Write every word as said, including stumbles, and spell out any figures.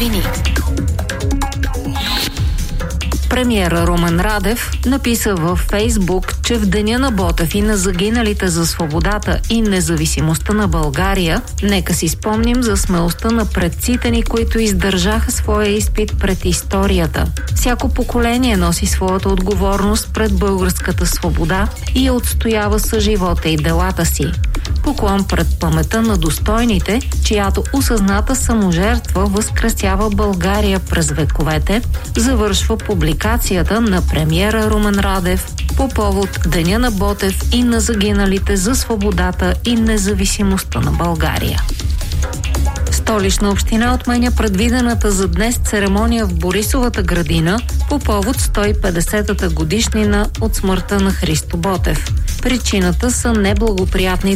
новини. Премиера Румен Радев написа във Фейсбук, че в деня на Ботев и на загиналите за свободата и независимостта на България, нека си спомним за смелостта на предците ни, които издържаха своя изпит пред историята. Всяко поколение носи своята отговорност пред българската свобода и я отстоява с живота и делата си. Поклон пред паметта на достойните, чиято осъзната саможертва възкресява България през вековете, завършва публикацията на премиера Румен Радев по повод Деня на Ботев и на загиналите за свободата и независимостта на България. Столична община отменя предвидената за днес церемония в Борисовата градина по повод сто и петдесетата годишнина от смъртта на Христо Ботев. Причината са неблагоприятни